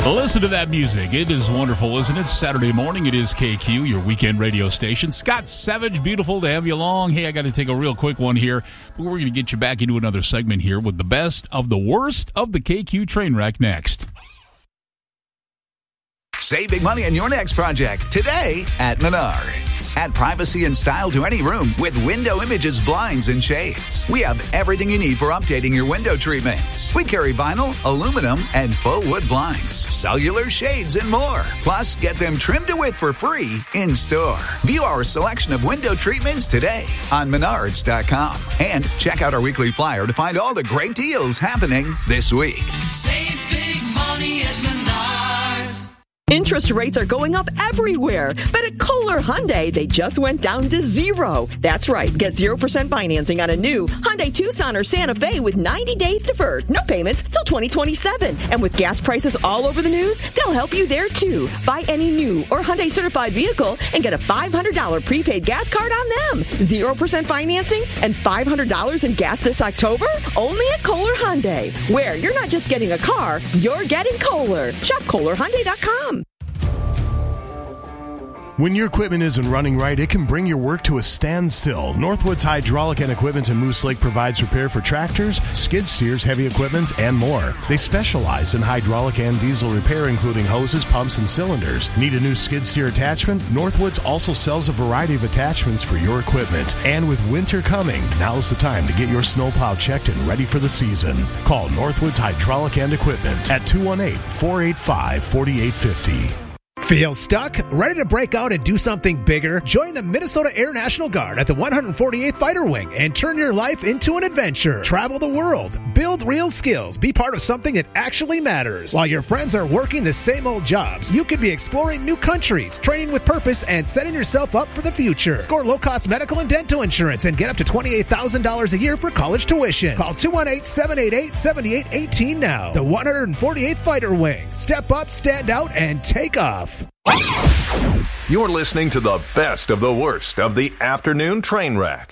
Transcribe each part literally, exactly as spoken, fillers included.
Listen to that music. It is wonderful, isn't it? Saturday morning, it is K Q, your weekend radio station. Scott Savage, beautiful to have you along. Hey, I got to take a real quick one here. But we're going to get you back into another segment here with the best of the worst of the K Q train wreck next. Save big money on your next project today at Menards. Add privacy and style to any room with Window Images blinds and shades. We have everything you need for updating your window treatments. We carry vinyl, aluminum, and faux wood blinds, cellular shades, and more. Plus, get them trimmed to width for free in store. View our selection of window treatments today on Menards dot com. And check out our weekly flyer to find all the great deals happening this week. Save big money at Menards. Interest rates are going up everywhere, but at Kohler Hyundai, they just went down to zero. That's right. Get zero percent financing on a new Hyundai Tucson or Santa Fe with ninety days deferred. No payments till twenty twenty-seven. And with gas prices all over the news, they'll help you there too. Buy any new or Hyundai certified vehicle and get a five hundred dollars prepaid gas card on them. zero percent financing and five hundred dollars in gas this October? Only at Kohler Hyundai, where you're not just getting a car, you're getting Kohler. Shop Kohler Hyundai dot com. When your equipment isn't running right, it can bring your work to a standstill. Northwoods Hydraulic and Equipment in Moose Lake provides repair for tractors, skid steers, heavy equipment, and more. They specialize in hydraulic and diesel repair, including hoses, pumps, and cylinders. Need a new skid steer attachment? Northwoods also sells a variety of attachments for your equipment. And with winter coming, now's the time to get your snowplow checked and ready for the season. Call Northwoods Hydraulic and Equipment at two one eight, four eight five, four eight five zero. Feel stuck? Ready to break out and do something bigger? Join the Minnesota Air National Guard at the one hundred forty-eighth Fighter Wing and turn your life into an adventure. Travel the world, build real skills, be part of something that actually matters. While your friends are working the same old jobs, you could be exploring new countries, training with purpose, and setting yourself up for the future. Score low-cost medical and dental insurance and get up to twenty-eight thousand dollars a year for college tuition. Call two one eight, seven eight eight, seven eight one eight now. The one hundred forty-eighth Fighter Wing. Step up, stand out, and take off. You're listening to the best of the worst of the afternoon train wreck.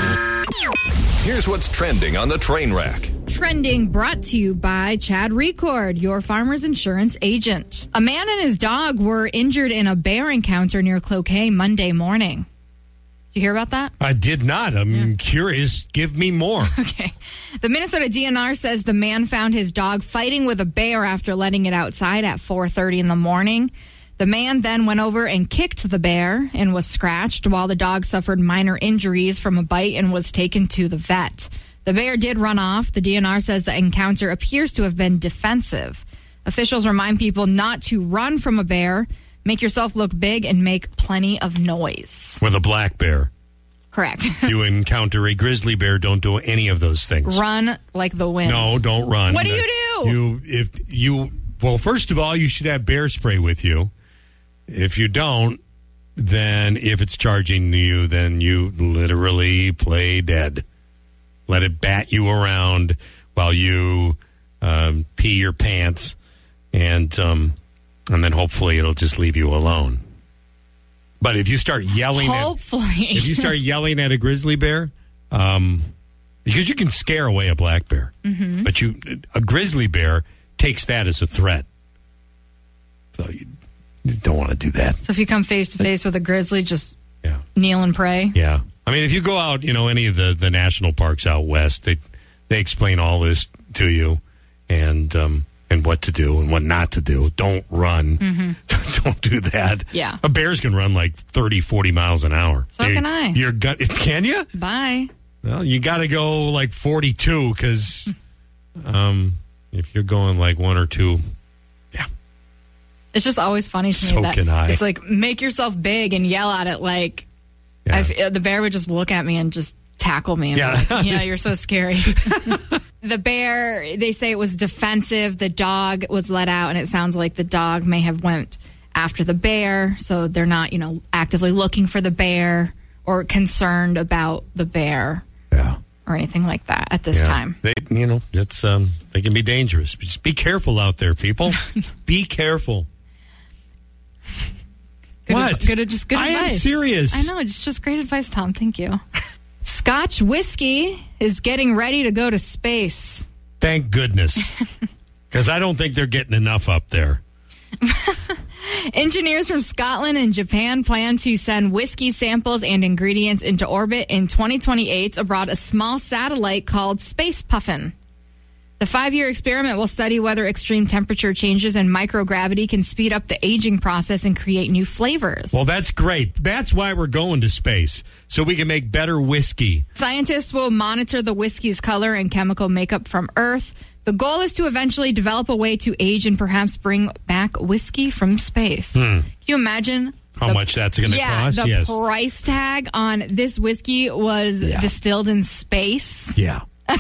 Here's what's trending on the train wreck. Trending brought to you by Chad Record, your farmer's insurance agent. A man and his dog were injured in a bear encounter near Cloquet Monday morning. Did you hear about that? I did not. I'm yeah. curious. Give me more. Okay. The Minnesota D N R says the man found his dog fighting with a bear after letting it outside at four thirty in the morning. The man then went over and kicked the bear and was scratched, while the dog suffered minor injuries from a bite and was taken to the vet. The bear did run off. The D N R says the encounter appears to have been defensive. Officials remind people not to run from a bear, make yourself look big, and make plenty of noise. With a black bear. Correct. You encounter a grizzly bear, don't do any of those things. Run like the wind. No, don't run. What do you do? You, if you, well, first of all, you should have bear spray with you. If you don't, then if it's charging you, then you literally play dead. Let it bat you around while you um, pee your pants, and um, and then hopefully it'll just leave you alone. But if you start yelling, hopefully, at, if you start yelling at a grizzly bear, um, because you can scare away a black bear, mm-hmm. but you a grizzly bear takes that as a threat. So you. You don't want to do that. So if you come face to face with a grizzly, just yeah. kneel and pray? Yeah. I mean, if you go out, you know, any of the, the national parks out west, they they explain all this to you and um, and what to do and what not to do. Don't run. Mm-hmm. Don't do that. Yeah. A bears can run like thirty, forty miles an hour. So You're, can I. Your gut, can you? Bye. Well, you got to go like forty-two because um, if you're going like one or two... It's just always funny to so me that can I. It's like, make yourself big and yell at it like yeah. I've, the bear would just look at me and just tackle me. And yeah. be like, yeah, you're so scary. The bear, they say it was defensive. The dog was let out, and it sounds like the dog may have went after the bear. So they're not, you know, actively looking for the bear or concerned about the bear. Yeah. Or anything like that at this yeah. time. They, you know, it's um, they can be dangerous. Just be careful out there, people. Be careful. Good what? Adv- good, just good I advice. am serious. I know. It's just great advice, Tom. Thank you. Scotch whiskey is getting ready to go to space. Thank goodness. Because I don't think they're getting enough up there. Engineers from Scotland and Japan plan to send whiskey samples and ingredients into orbit in twenty twenty-eight aboard a small satellite called Space Puffin. The five-year experiment will study whether extreme temperature changes and microgravity can speed up the aging process and create new flavors. Well, that's great. That's why we're going to space, so we can make better whiskey. Scientists will monitor the whiskey's color and chemical makeup from Earth. The goal is to eventually develop a way to age and perhaps bring back whiskey from space. Hmm. Can you imagine how the, much that's going to yeah, cost? The yes. price tag on this whiskey was Yeah. distilled in space. Yeah.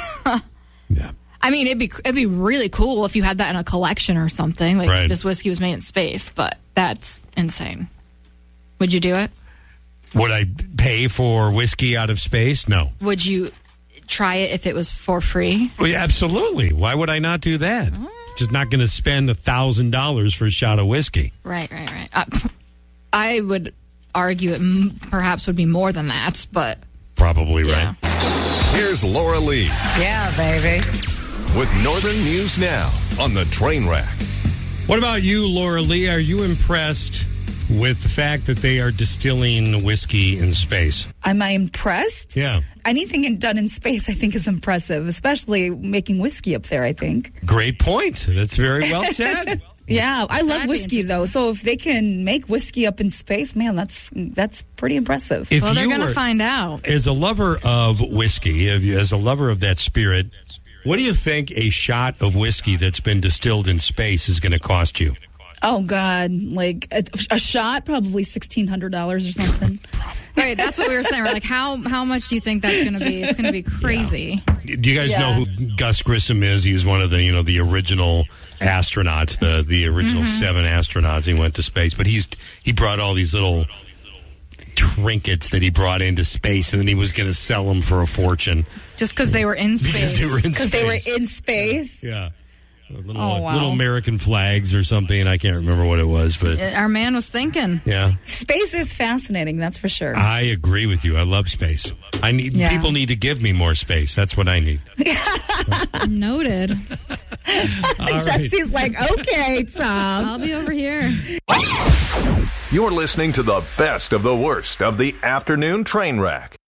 yeah. I mean, it'd be it'd be really cool if you had that in a collection or something. Like Right. this whiskey was made in space, but that's insane. Would you do it? Would I pay for whiskey out of space? No. Would you try it if it was for free? Well, yeah, absolutely. Why would I not do that? Oh. Just not going to spend a thousand dollars for a shot of whiskey. Right, right, right. Uh, I would argue it m- perhaps would be more than that, but Probably yeah. right. Here's Laura Lee Yeah, baby. with Northern News Now on the Train Rack. What about you, Laura Lee? Are you impressed with the fact that they are distilling whiskey in space? Am I impressed? Yeah. Anything in, done in space, I think, is impressive, especially making whiskey up there, I think. Great point. That's very well said. Yeah, I love That'd be whiskey, though. So if they can make whiskey up in space, man, that's that's pretty impressive. If Well, they're you going to were- find out. As a lover of whiskey, if you- as a lover of that spirit, what do you think a shot of whiskey that's been distilled in space is going to cost you? Oh, God. Like, a, a shot, probably sixteen hundred dollars or something. Right, that's what we were saying. We're like, how how much do you think that's going to be? It's going to be crazy. Do you guys Yeah. know who Gus Grissom is? He's one of the, you know, the original astronauts, the the original Mm-hmm. seven astronauts. He went to space, but he's he brought all these little trinkets that he brought into space, and then he was going to sell them for a fortune Just because they were in space. because they were in Because space. they were in space. yeah. Little, Oh, wow. little American flags or something. I can't remember what it was, but Our man was thinking. yeah. Space is fascinating, that's for sure. I agree with you. I love space. I need Yeah. people need to give me more space. That's what I need. Noted. All right. Jesse's like, okay, Tom. I'll be over here. You're listening to the best of the worst of the afternoon train wreck.